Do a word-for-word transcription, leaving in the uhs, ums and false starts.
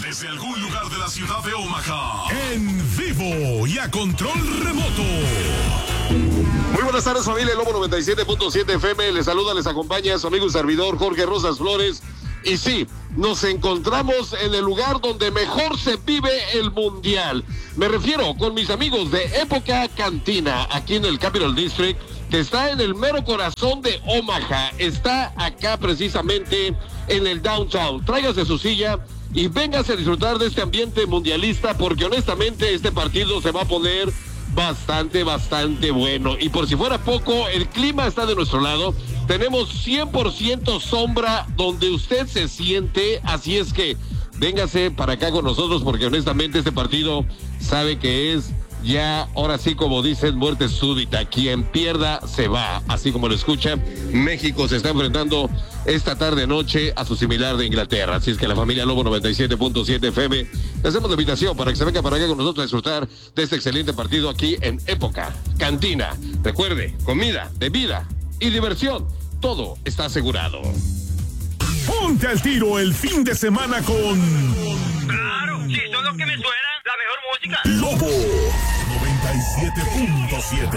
Desde algún lugar de la ciudad de Omaha, en vivo y a control remoto. Muy buenas tardes, familia Lobo noventa y siete punto siete F M. Les saluda, les acompaña su amigo y servidor Jorge Rosas Flores. Y sí, nos encontramos en el lugar donde mejor se vive el mundial. Me refiero con mis amigos de Época Cantina, aquí en el Capital District, que está en el mero corazón de Omaha. Está acá precisamente en el downtown. Tráigase su silla y véngase a disfrutar de este ambiente mundialista, porque honestamente este partido se va a poner bastante, bastante bueno. Y por si fuera poco, el clima está de nuestro lado. Tenemos cien por ciento sombra donde usted se siente, así es que véngase para acá con nosotros, porque honestamente este partido sabe que es ya, ahora sí, como dicen, muerte súbita. Quien pierda se va, así como lo escucha. México se está enfrentando esta tarde noche a su similar de Inglaterra, así es que la familia Lobo noventa y siete punto siete F M le hacemos la invitación para que se venga para acá con nosotros a disfrutar de este excelente partido aquí en Época Cantina. Recuerde, comida, bebida y diversión, todo está asegurado. Ponte al tiro el fin de semana con... Claro, si son los que me suenan, la mejor música. Lobo noventa y siete punto siete.